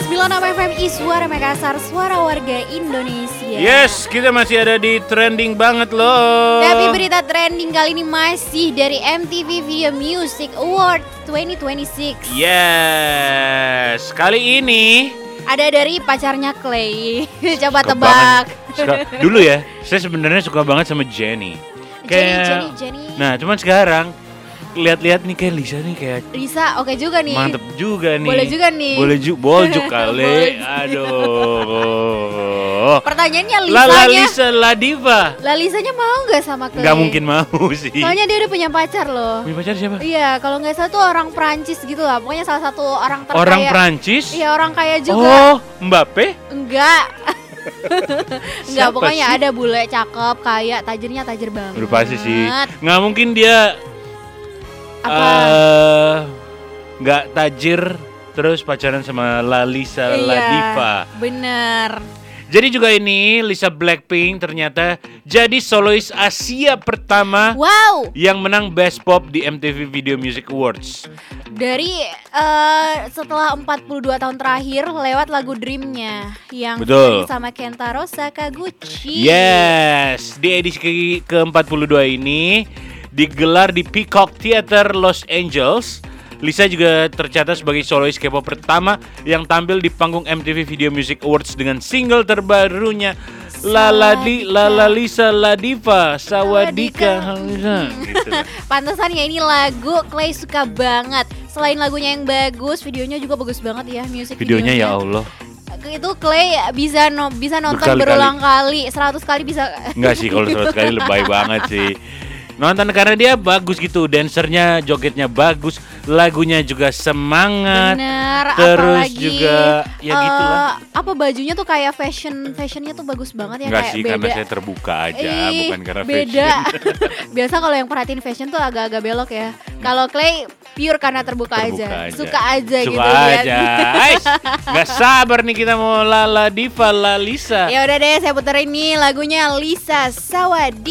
96 FMI Suara Makassar, suara warga Indonesia. Yes, kita masih ada di trending banget loh. Tapi berita trending kali ini masih dari MTV Video Music Award 2026. Yes, kali ini ada dari pacarnya Clay. Coba tebak. Dulu ya, saya sebenarnya suka banget sama Jennie. Jennie. Nah, cuman sekarang lihat-lihat nih kayak Lisa nih kayak Lisa oke juga nih. mantep juga nih. Boleh juga nih. Boljuk kali. Aduh. Pertanyaannya Lisa La Diva. Lisanya mau nggak sama Clay? Nggak mungkin mau sih. Soalnya dia udah punya pacar loh. Punya pacar siapa? Iya, kalau nggak salah tuh orang Prancis gitu lah. Pokoknya salah satu orang terkaya. Orang Prancis? Iya, orang kaya juga. Oh, Mbappe? Enggak. Enggak, Siapa pokoknya sih? ada bule cakep, kaya, tajirnya tajir banget. Udah pasti sih. Nggak mungkin dia Apa? nggak tajir terus pacaran sama Lisa La Diva. Bener. Jadi juga ini Lisa Blackpink ternyata jadi solois Asia pertama Wow. yang menang Best Pop di MTV Video Music Awards. Dari setelah 42 tahun terakhir lewat lagu Dream-nya yang Betul. sama Kentaro Sakaguchi. Yes, di edisi ke-42 ini digelar di Peacock Theater Los Angeles. Lisa juga tercatat sebagai solois K-pop pertama yang tampil di panggung MTV Video Music Awards dengan single terbarunya La Lisa La Diva Sawadika. Gitu. Pantesan ya ini lagu Clay suka banget. Selain lagunya yang bagus, videonya juga bagus banget ya, music Videonya ya Allah. Itu Clay bisa nonton Berkali-kali. berulang kali, 100 kali bisa. Enggak sih, kalau 100 kali lebay banget sih. Nonton karena dia bagus gitu, dancernya, jogetnya bagus, lagunya juga semangat. Bener, Terus apalagi juga ya gitulah. Apa bajunya tuh kayak fashionnya tuh bagus banget ya. Enggak kayak sih, beda. karena saya terbuka aja, bukan karena beda. fashion. Biasa kalau yang perhatiin fashion tuh agak-agak belok ya. Kalau Clay pure karena terbuka aja. Suka aja gitu lihat. Ais, nggak sabar nih kita mau La Diva La Lisa. Ya udah deh, saya puterin nih lagunya Lisa Sawadika.